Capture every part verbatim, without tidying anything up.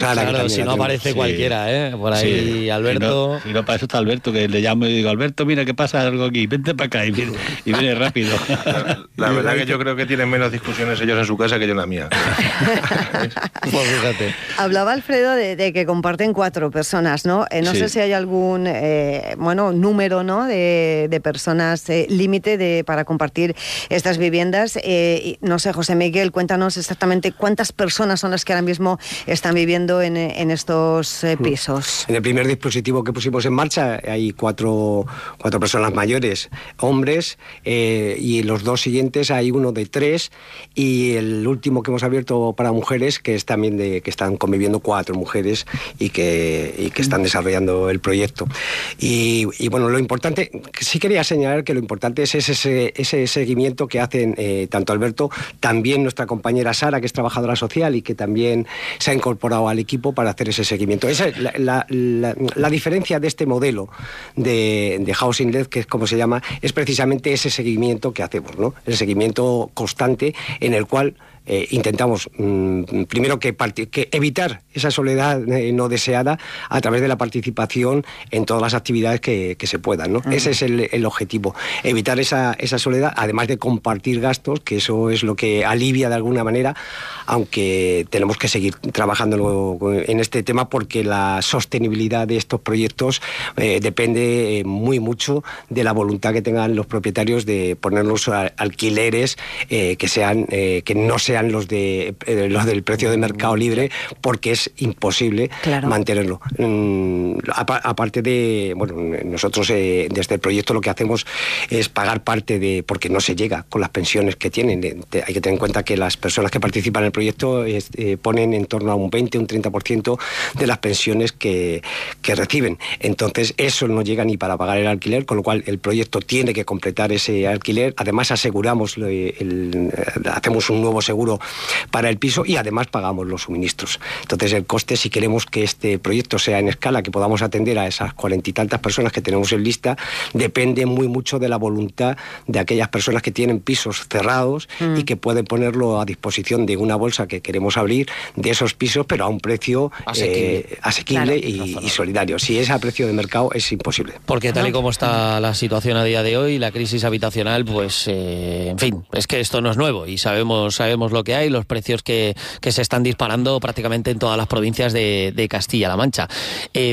Sara, claro, si no aparece sí. cualquiera, ¿eh? Por ahí, sí. Alberto... Si no, si no, para eso está Alberto, que le llamo y digo, Alberto, mira que pasa algo aquí, vente para acá, y viene, y viene rápido. La, la verdad que yo creo que tienen menos discusiones ellos en su casa que yo en la mía. Pues fíjate. Hablaba Alfredo de, de que comparten cuatro personas, ¿no? Eh, no sí. sé si hay algún, eh, bueno, número, ¿no?, de, de personas eh, límite de para compartir estas viviendas. Eh, no sé, José Miguel, cuéntanos exactamente cuántas personas son las que ahora mismo están viviendo en, en estos eh, pisos. En el primer dispositivo que pusimos en marcha hay cuatro, cuatro personas mayores, hombres, eh, y los dos siguientes hay uno de tres, y el último que hemos abierto para mujeres, que es también de que están conviviendo cuatro mujeres y que, y que están desarrollando el proyecto. Y, y bueno, lo importante, sí quería señalar que lo importante es ese, ese seguimiento que hacen eh, tanto Alberto, también nuestra compañera Sara, que es trabajadora social y que también se ha incorporado al equipo para hacer ese seguimiento. Esa es la, la, la, la diferencia de este modelo de, de Housing Led, que es como se llama, es precisamente ese seguimiento que hacemos, ¿no? El seguimiento constante en el cual Eh, intentamos mmm, primero que, que evitar esa soledad eh, no deseada a través de la participación en todas las actividades que, que se puedan, ¿no? Uh-huh. Ese es el, el objetivo, evitar esa, esa soledad, además de compartir gastos, que eso es lo que alivia de alguna manera, aunque tenemos que seguir trabajando en este tema porque la sostenibilidad de estos proyectos eh, depende muy mucho de la voluntad que tengan los propietarios de ponerlos a alquileres eh, que sean eh, que no sean los de eh, los del precio de mercado libre, porque es imposible claro. mantenerlo. Mm, aparte de, bueno, nosotros eh, desde el proyecto lo que hacemos es pagar parte de, porque no se llega con las pensiones que tienen. De, de, hay que tener en cuenta que las personas que participan en el proyecto es, eh, ponen en torno a un veinte, un treinta por ciento de las pensiones que, que reciben. Entonces eso no llega ni para pagar el alquiler, con lo cual el proyecto tiene que completar ese alquiler. Además aseguramos, el, el, hacemos un nuevo seguro para el piso y además pagamos los suministros. Entonces el coste, si queremos que este proyecto sea en escala, que podamos atender a esas cuarenta y tantas personas que tenemos en lista, depende muy mucho de la voluntad de aquellas personas que tienen pisos cerrados mm. y que pueden ponerlo a disposición de una bolsa que queremos abrir de esos pisos, pero a un precio asequible, eh, asequible claro. y, y solidario. Si es a precio de mercado es imposible. Porque tal y como está la situación a día de hoy, la crisis habitacional, pues eh, en fin, es que esto no es nuevo y sabemos, sabemos lo que hay, los precios que, que se están disparando prácticamente en todas las provincias de, de Castilla-La Mancha. Eh,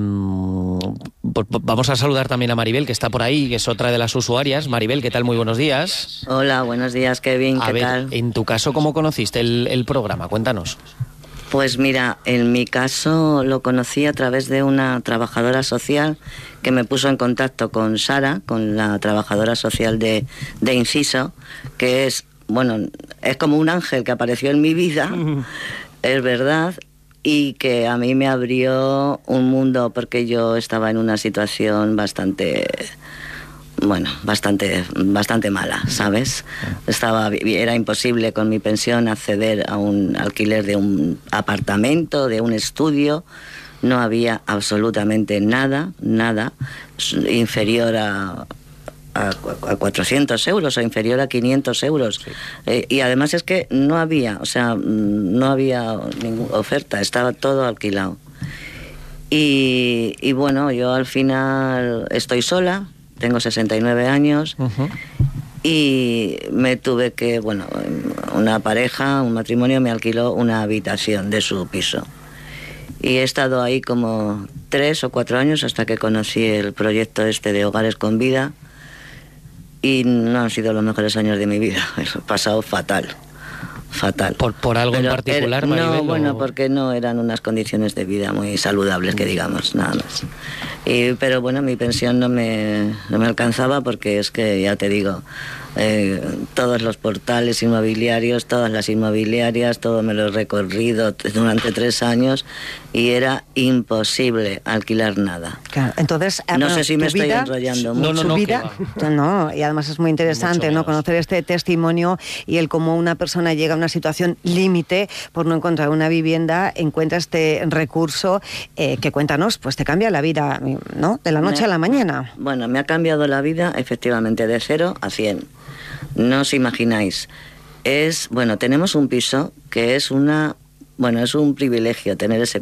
pues vamos a saludar también a Maribel, que está por ahí, que es otra de las usuarias. Maribel, ¿qué tal? Muy buenos días. Hola, buenos días, Kevin, ¿qué a ver, tal? En tu caso, ¿cómo conociste el, el programa? Cuéntanos. Pues mira, en mi caso lo conocí a través de una trabajadora social que me puso en contacto con Sara, con la trabajadora social de, de Inciso, que es, bueno, es como un ángel que apareció en mi vida, uh-huh. es verdad, y que a mí me abrió un mundo porque yo estaba en una situación bastante... bueno, bastante bastante mala, ¿sabes? Estaba, era imposible con mi pensión acceder a un alquiler de un apartamento, de un estudio. No había absolutamente nada, nada inferior a, a, a cuatrocientos euros o inferior a quinientos euros. Sí. Eh, y además es que no había, o sea, no había ninguna oferta, estaba todo alquilado. Y, y bueno, yo al final estoy sola. Tengo sesenta y nueve años uh-huh. y me tuve que, bueno, una pareja, un matrimonio me alquiló una habitación de su piso. Y he estado ahí como tres o cuatro años hasta que conocí el proyecto este de Hogares con Vida y no han sido los mejores años de mi vida, he pasado fatal. Fatal. ¿Por, por algo Pero, en particular, Maribel? No, o... bueno, porque no eran unas condiciones de vida muy saludables, que digamos, nada más. Y, pero bueno, mi pensión no me, no me alcanzaba porque es que, ya te digo, eh, todos los portales inmobiliarios, todas las inmobiliarias, todo me lo he recorrido durante tres años y era imposible alquilar nada. Claro, entonces... No bueno, sé si me estoy vida, enrollando mucho. No, no, no, vida, no, y además es muy interesante, ¿no? Conocer este testimonio y el cómo una persona llega a una situación límite por no encontrar una vivienda, encuentra este recurso eh, que, cuéntanos, pues te cambia la vida, ¿no? De la noche me, a la mañana. Bueno, me ha cambiado la vida, efectivamente, de cero a cien. No os imagináis. Es, bueno, tenemos un piso que es una... Bueno, es un privilegio tener ese